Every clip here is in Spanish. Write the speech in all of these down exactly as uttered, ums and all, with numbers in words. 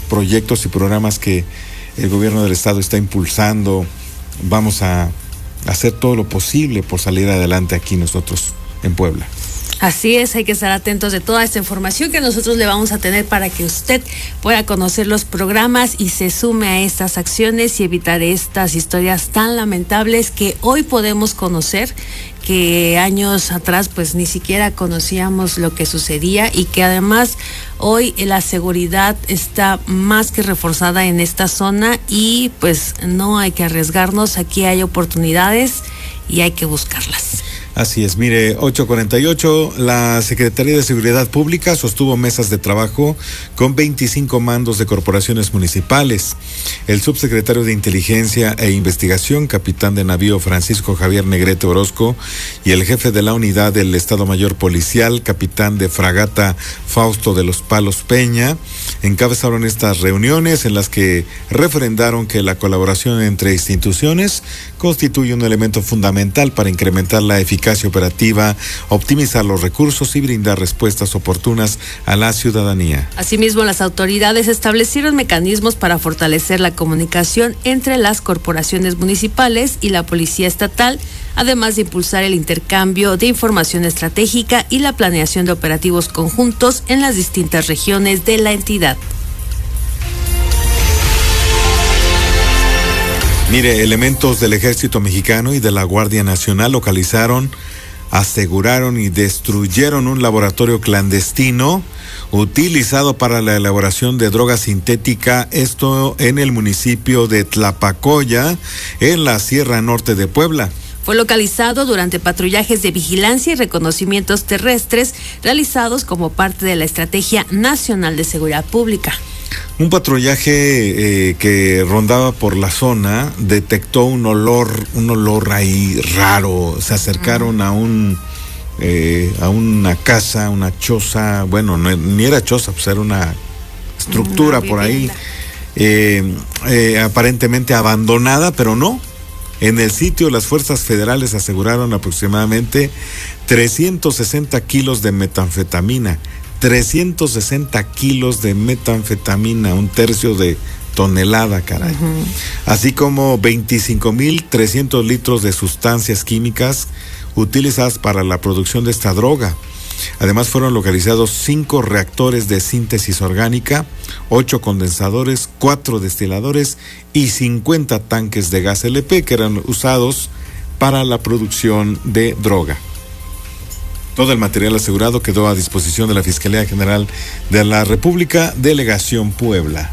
proyectos y programas que el gobierno del estado está impulsando. Vamos a hacer todo lo posible por salir adelante aquí nosotros en Puebla. Así es, hay que estar atentos de toda esta información que nosotros le vamos a tener para que usted pueda conocer los programas y se sume a estas acciones y evitar estas historias tan lamentables que hoy podemos conocer, que años atrás pues ni siquiera conocíamos lo que sucedía, y que además hoy la seguridad está más que reforzada en esta zona y pues no hay que arriesgarnos. Aquí hay oportunidades y hay que buscarlas. Así es, mire, ocho cuarenta y ocho, la Secretaría de Seguridad Pública sostuvo mesas de trabajo con veinticinco mandos de corporaciones municipales. El subsecretario de Inteligencia e Investigación, capitán de navío Francisco Javier Negrete Orozco, y el jefe de la unidad del Estado Mayor Policial, capitán de fragata Fausto de los Palos Peña, encabezaron estas reuniones en las que refrendaron que la colaboración entre instituciones constituye un elemento fundamental para incrementar la eficacia operativa, optimizar los recursos y brindar respuestas oportunas a la ciudadanía. Asimismo, las autoridades establecieron mecanismos para fortalecer la comunicación entre las corporaciones municipales y la Policía Estatal, además de impulsar el intercambio de información estratégica y la planeación de operativos conjuntos en las distintas regiones de la entidad. Mire, elementos del Ejército Mexicano y de la Guardia Nacional localizaron, aseguraron y destruyeron un laboratorio clandestino utilizado para la elaboración de droga sintética, esto en el municipio de Tlapacoya, en la Sierra Norte de Puebla. Fue localizado durante patrullajes de vigilancia y reconocimientos terrestres realizados como parte de la Estrategia Nacional de Seguridad Pública. Un patrullaje eh, que rondaba por la zona detectó un olor, un olor ahí raro. Se acercaron uh-huh. a un eh, a una casa, una choza, bueno, no, ni era choza, pues era una estructura por ahí, eh, eh, aparentemente abandonada, pero no. En el sitio, las fuerzas federales aseguraron aproximadamente trescientos sesenta kilos de metanfetamina. trescientos sesenta kilos de metanfetamina, un tercio de tonelada, caray. Uh-huh. Así como veinticinco mil trescientos litros de sustancias químicas utilizadas para la producción de esta droga. Además, fueron localizados cinco reactores de síntesis orgánica, ocho condensadores, cuatro destiladores y cincuenta tanques de gas L P que eran usados para la producción de droga. Todo el material asegurado quedó a disposición de la Fiscalía General de la República, Delegación Puebla.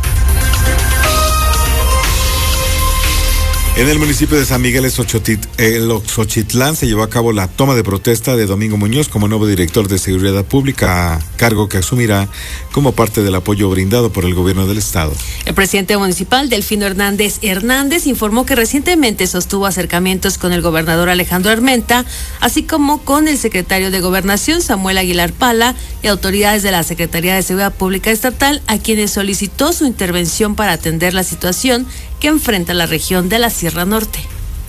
En el municipio de San Miguel Xochitlán se llevó a cabo la toma de protesta de Domingo Muñoz como nuevo director de Seguridad Pública, cargo que asumirá como parte del apoyo brindado por el gobierno del estado. El presidente municipal, Delfino Hernández Hernández, informó que recientemente sostuvo acercamientos con el gobernador Alejandro Armenta, así como con el secretario de Gobernación, Samuel Aguilar Pala, y autoridades de la Secretaría de Seguridad Pública Estatal, a quienes solicitó su intervención para atender la situación que enfrenta la región de la Sierra Norte.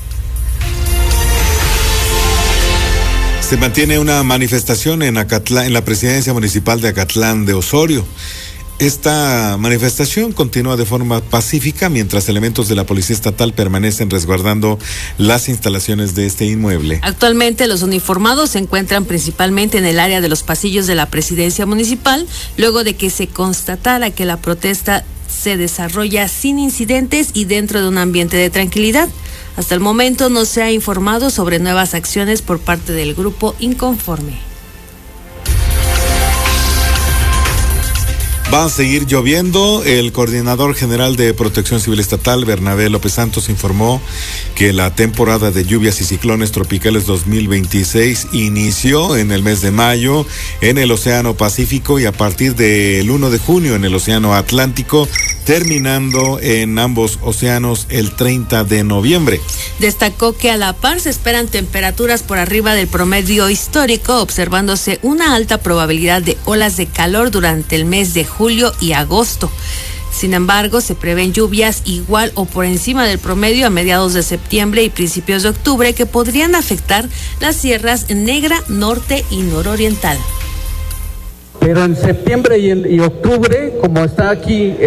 Se mantiene una manifestación en Acatlán, en la presidencia municipal de Acatlán de Osorio. Esta manifestación continúa de forma pacífica mientras elementos de la Policía Estatal permanecen resguardando las instalaciones de este inmueble. Actualmente los uniformados se encuentran principalmente en el área de los pasillos de la presidencia municipal, luego de que se constatara que la protesta se desarrolla sin incidentes y dentro de un ambiente de tranquilidad. Hasta el momento no se ha informado sobre nuevas acciones por parte del grupo inconforme. Va a seguir lloviendo. El coordinador general de Protección Civil Estatal, Bernabé López Santos, informó que la temporada de lluvias y ciclones tropicales dos mil veintiséis inició en el mes de mayo en el Océano Pacífico y a partir del primero de junio en el Océano Atlántico, terminando en ambos océanos el treinta de noviembre. Destacó que a la par se esperan temperaturas por arriba del promedio histórico, observándose una alta probabilidad de olas de calor durante el mes de julio y agosto. Sin embargo, se prevén lluvias igual o por encima del promedio a mediados de septiembre y principios de octubre que podrían afectar las sierras Negra, Norte y Nororiental. Pero en septiembre y, en, y octubre, como está aquí